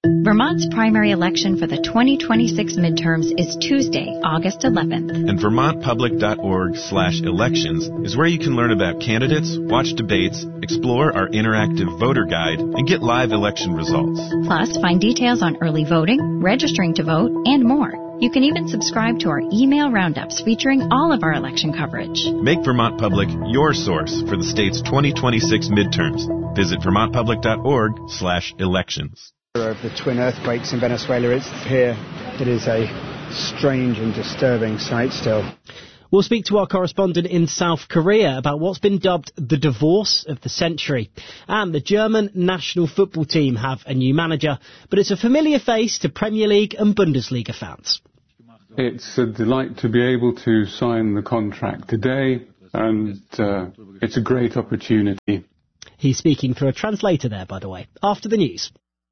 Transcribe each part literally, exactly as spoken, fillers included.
Vermont's primary election for the twenty twenty-six midterms is Tuesday, August eleventh. And vermontpublic.org slash elections is where you can learn about candidates, watch debates, explore our interactive voter guide, and get live election results. Plus, find details on early voting, registering to vote, and more. You can even subscribe to our email roundups featuring all of our election coverage. Make Vermont Public your source for the state's twenty twenty-six midterms. Visit vermontpublic.org slash elections. Of the twin earthquakes in Venezuela, it's here. It is a strange and disturbing sight still. We'll speak to our correspondent in South Korea about what's been dubbed the divorce of the century. And the German national football team have a new manager, but it's a familiar face to Premier League and Bundesliga fans. It's a delight to be able to sign the contract today, and uh, it's a great opportunity. He's speaking through a translator there, by the way, after the news.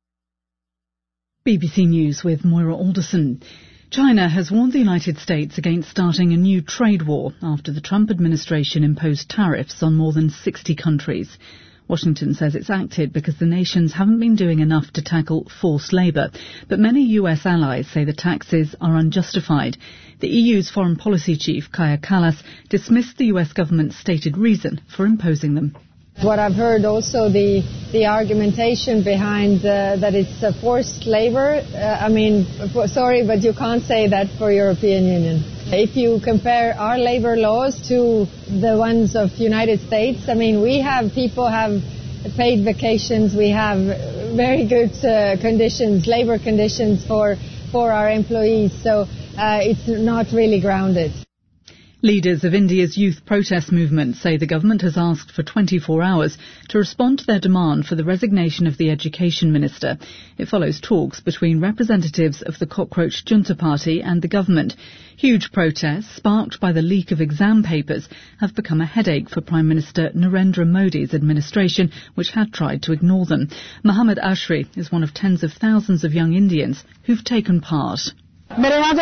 B B C News with Moira Alderson. China has warned the United States against starting a new trade war after the Trump administration imposed tariffs on more than sixty countries. Washington says it's acted because the nations haven't been doing enough to tackle forced labour, but many U S allies say the taxes are unjustified. The E U's foreign policy chief, Kaja Kallas, dismissed the U S government's stated reason for imposing them. What I've heard also, the the argumentation behind uh, that it's uh, forced labor, uh, I mean, for, sorry, but you can't say that for European Union. If you compare our labor laws to the ones of United States, I mean, we have, people have paid vacations, we have very good uh, conditions, labor conditions for, for our employees, so uh, it's not really grounded. Leaders of India's youth protest movement say the government has asked for twenty-four hours to respond to their demand for the resignation of the education minister. It follows talks between representatives of the Cockroach Junta Party and the government. Huge protests, sparked by the leak of exam papers, have become a headache for Prime Minister Narendra Modi's administration, which had tried to ignore them. Mohammed Ashri is one of tens of thousands of young Indians who've taken part. My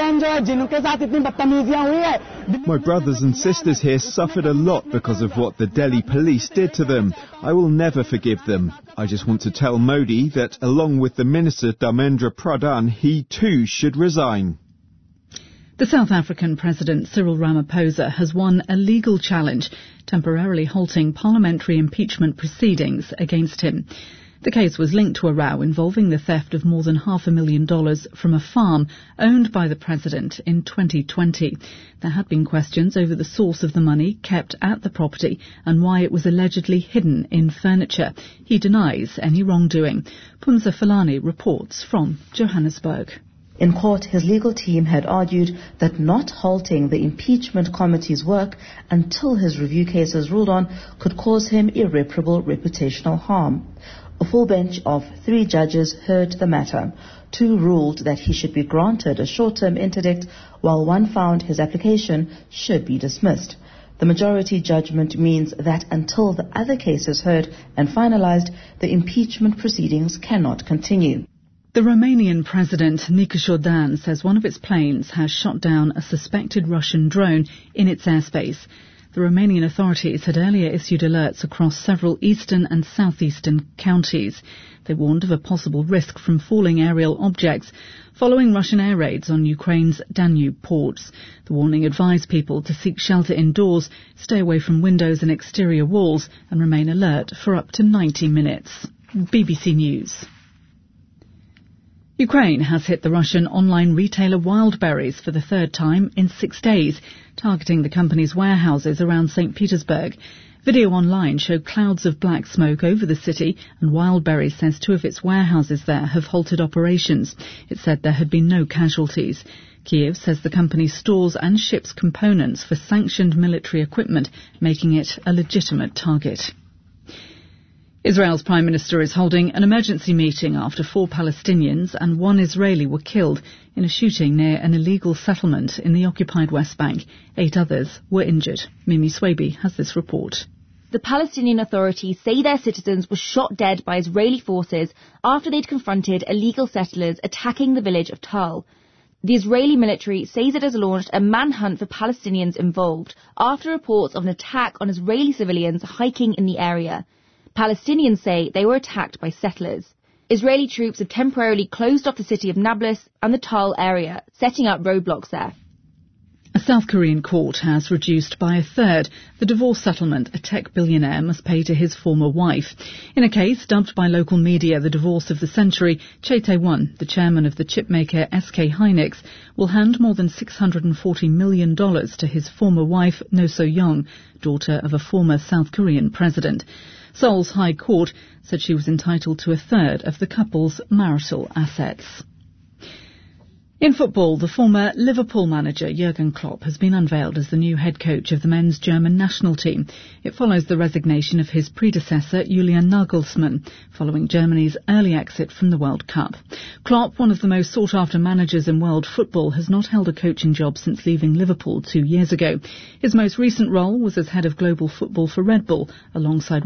brothers and sisters here suffered a lot because of what the Delhi police did to them. I will never forgive them. I just want to tell Modi that along with the Minister Dharmendra Pradhan, he too should resign. The South African President Cyril Ramaphosa has won a legal challenge, temporarily halting parliamentary impeachment proceedings against him. The case was linked to a row involving the theft of more than half a million dollars from a farm owned by the president in twenty twenty. There had been questions over the source of the money kept at the property and why it was allegedly hidden in furniture. He denies any wrongdoing. Punza Falani reports from Johannesburg. In court, his legal team had argued that not halting the impeachment committee's work until his review case is ruled on could cause him irreparable reputational harm. A full bench of three judges heard the matter. Two ruled that he should be granted a short-term interdict, while one found his application should be dismissed. The majority judgment means that until the other case is heard and finalized, the impeachment proceedings cannot continue. The Romanian president, Nicolae Dan, says one of its planes has shot down a suspected Russian drone in its airspace. The Romanian authorities had earlier issued alerts across several eastern and southeastern counties. They warned of a possible risk from falling aerial objects following Russian air raids on Ukraine's Danube ports. The warning advised people to seek shelter indoors, stay away from windows and exterior walls, and remain alert for up to ninety minutes. B B C News. Ukraine has hit the Russian online retailer Wildberries for the third time in six days, targeting the company's warehouses around Saint Petersburg. Video online showed clouds of black smoke over the city, and Wildberries says two of its warehouses there have halted operations. It said there had been no casualties. Kiev says the company stores and ships components for sanctioned military equipment, making it a legitimate target. Israel's Prime Minister is holding an emergency meeting after four Palestinians and one Israeli were killed in a shooting near an illegal settlement in the occupied West Bank. Eight others were injured. Mimi Swaby has this report. The Palestinian Authority say their citizens were shot dead by Israeli forces after they'd confronted illegal settlers attacking the village of Tal. The Israeli military says it has launched a manhunt for Palestinians involved after reports of an attack on Israeli civilians hiking in the area. Palestinians say they were attacked by settlers. Israeli troops have temporarily closed off the city of Nablus and the Tal area, setting up roadblocks there. A South Korean court has reduced by a third the divorce settlement a tech billionaire must pay to his former wife. In a case dubbed by local media the divorce of the century, Choi Tae-won, the chairman of the chipmaker S K Hynix, will hand more than six hundred forty million dollars to his former wife, No So-young, daughter of a former South Korean president. Seoul's High Court said she was entitled to a third of the couple's marital assets. In football, the former Liverpool manager Jurgen Klopp has been unveiled as the new head coach of the men's German national team. It follows the resignation of his predecessor Julian Nagelsmann, following Germany's early exit from the World Cup. Klopp, one of the most sought-after managers in world football, has not held a coaching job since leaving Liverpool two years ago. His most recent role was as head of global football for Red Bull, alongside